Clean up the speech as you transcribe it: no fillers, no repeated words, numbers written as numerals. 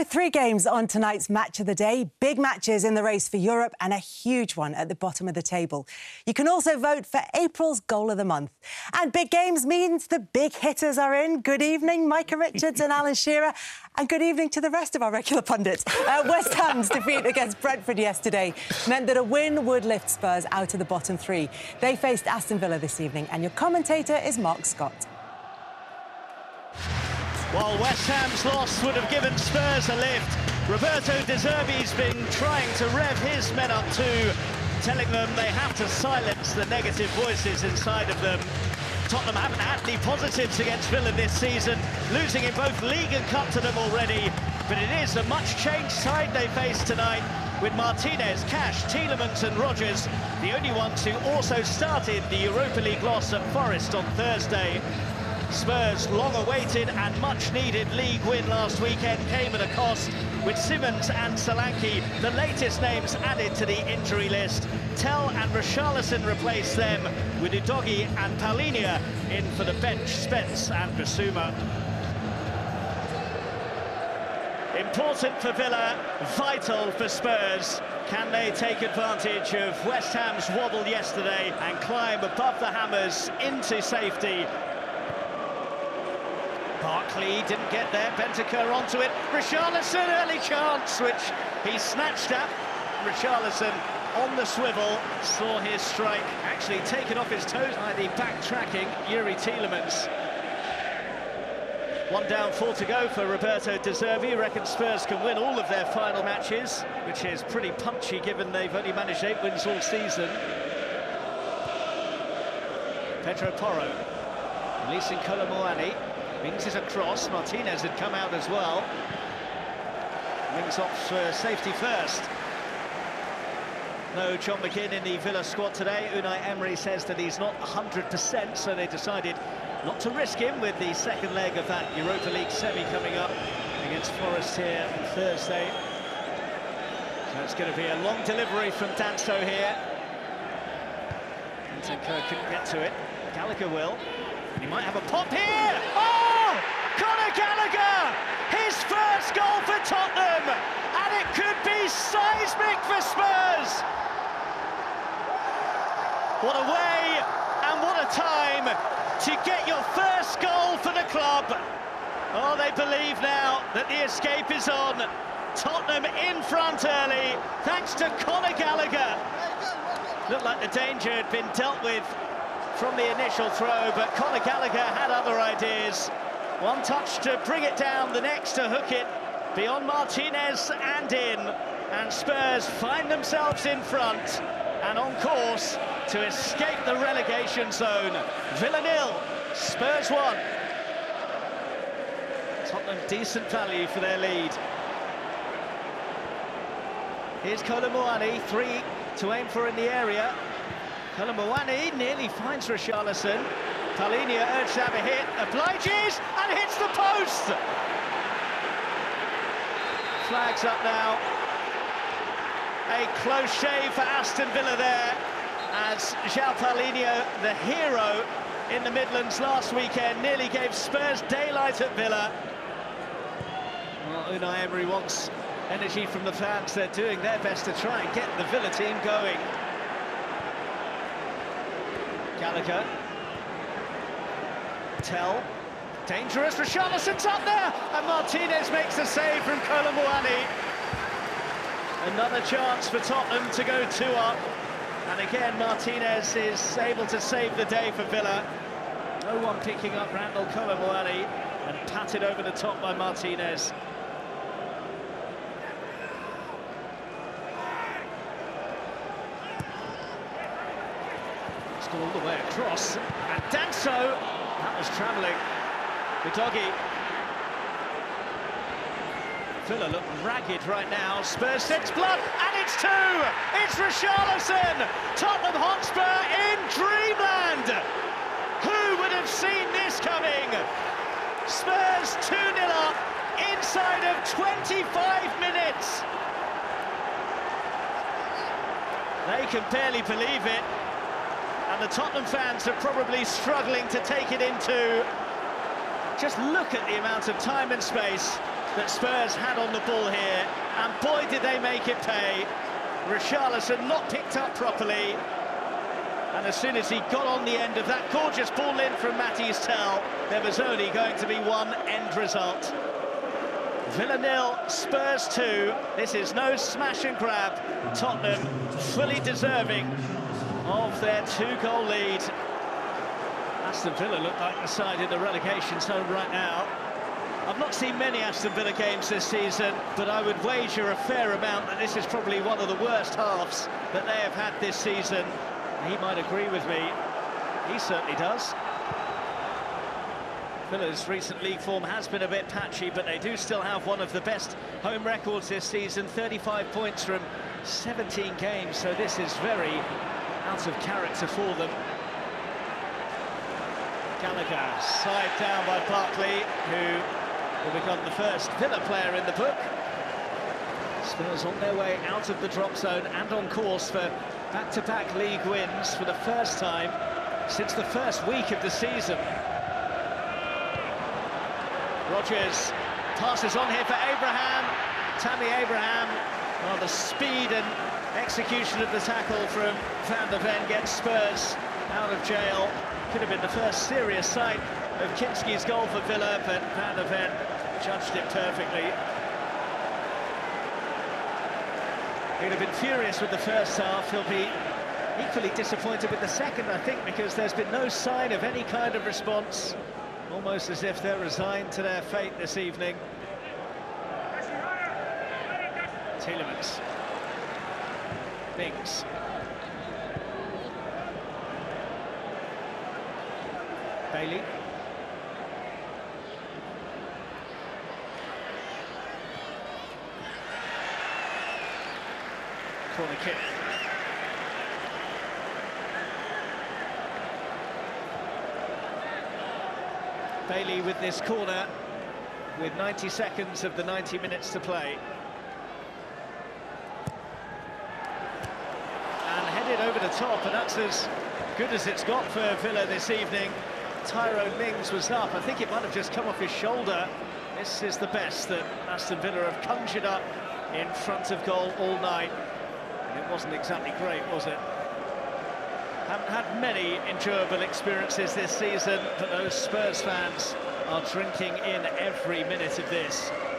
So 3 games on tonight's Match of the Day. Big matches in the race for Europe and a huge one at the bottom of the table. You can also vote for April's Goal of the Month. And big games means the big hitters are in. Good evening, Micah Richards and Alan Shearer. And good evening to the rest of our regular pundits. West Ham's defeat against Brentford yesterday meant that a win would lift Spurs out of the bottom 3. They faced Aston Villa this evening, and your commentator is Mark Scott. While West Ham's loss would have given Spurs a lift, Roberto De Zerbi's been trying to rev his men up too, telling them they have to silence the negative voices inside of them. Tottenham haven't had any positives against Villa this season, losing in both league and cup to them already. But it is a much-changed side they face tonight, with Martinez, Cash, Tielemans and Rodgers, the only ones who also started the Europa League loss at Forest on Thursday. Spurs' long-awaited and much-needed league win last weekend came at a cost, with Simmons and Solanke, the latest names added to the injury list. Tell and Richarlison replaced them, with Udogie and Palhinha in for the bench, Spence and Bissouma. Important for Villa, vital for Spurs. Can they take advantage of West Ham's wobble yesterday and climb above the Hammers into safety? Barkley didn't get there, Bentancur onto it, Richarlison, early chance, which he snatched at. Richarlison on the swivel, saw his strike actually taken off his toes by the backtracking Youri Tielemans. 1 down, 4 to go for Roberto De Zerbi. Reckons Spurs can win all of their final matches, which is pretty punchy given they've only managed 8 wins all season. Pedro Porro, releasing Kolo Muani. Wings is across, Martinez had come out as well. Wings off safety first. No John McGinn in the Villa squad today. Unai Emery says that he's not 100%, so they decided not to risk him with the second leg of that Europa League semi coming up against Forest here on Thursday. So it's going to be a long delivery from Danso here. Bentancur couldn't get to it. Gallagher will. And he might have a pop here! Oh! Conor Gallagher! His first goal for Tottenham! And it could be seismic for Spurs! What a way and what a time to get your first goal for the club. Oh, they believe now that the escape is on. Tottenham in front early, thanks to Conor Gallagher. Looked like the danger had been dealt with from the initial throw, but Conor Gallagher had other ideas. One touch to bring it down, the next to hook it beyond Martinez and in. And Spurs find themselves in front and on course to escape the relegation zone. Villa 0, Spurs 1. Tottenham decent value for their lead. Here's Kolo Muani, 3 to aim for in the area. Kolo Muani nearly finds Richarlison. Palhinha urged to have a hit, obliges and hits the post. Flags up now. A close shave for Aston Villa there, as João Palhinha, the hero in the Midlands last weekend, nearly gave Spurs daylight at Villa. Well, Unai Emery wants energy from the fans. They're doing their best to try and get the Villa team going. Gallagher. Tell. Dangerous, Richarlison's up there! And Martinez makes the save from Kolo Muani. Another chance for Tottenham to go 2 up. And again, Martinez is able to save the day for Villa. No one picking up Randall Kolo Muani, and patted over the top by Martinez. It's gone all the way across. And Danso, that was travelling. Udogie. Villa look ragged right now. Spurs sense blood, and it's 2! It's Richarlison! Tottenham Hotspur in dreamland! Who would have seen this coming? Spurs 2-0 up inside of 25 minutes. They can barely believe it. And the Tottenham fans are probably struggling to take it in too. Just look at the amount of time and space that Spurs had on the ball here, and boy did they make it pay. Richarlison not picked up properly, and as soon as he got on the end of that gorgeous ball in from Mathys Tel, there was only going to be one end result. Villa 0, Spurs 2. This is no smash and grab. Tottenham fully deserving of their 2-goal lead. Aston Villa look like the side in the relegation zone right now. I've not seen many Aston Villa games this season, but I would wager a fair amount that this is probably one of the worst halves that they have had this season. He might agree with me. He certainly does. Villa's recent league form has been a bit patchy, but they do still have one of the best home records this season, 35 points from 17 games, so this is very out of character for them. Gallagher, side down by Barkley, who will become the first Villa player in the book. Spurs on their way out of the drop zone and on course for back-to-back league wins for the first time since the first week of the season. Rodgers passes on here for Abraham. Tammy Abraham, well, the speed and execution of the tackle from Van de Ven gets Spurs out of jail. Could have been the first serious sight of Kinski's goal for Villa, but Van de Ven judged it perfectly. He'll have been furious with the first half. He'll be equally disappointed with the second, I think, because there's been no sign of any kind of response. Almost as if they're resigned to their fate this evening. Tielemans. Mings. Bailey. Corner kick. Bailey with this corner, with 90 seconds of the 90 minutes to play. And headed over the top, and that's as good as it's got for Villa this evening. Tyrone Mings was up. I think it might have just come off his shoulder. This is the best that Aston Villa have conjured up in front of goal all night. And it wasn't exactly great, was it? Haven't had many enjoyable experiences this season, but those Spurs fans are drinking in every minute of this.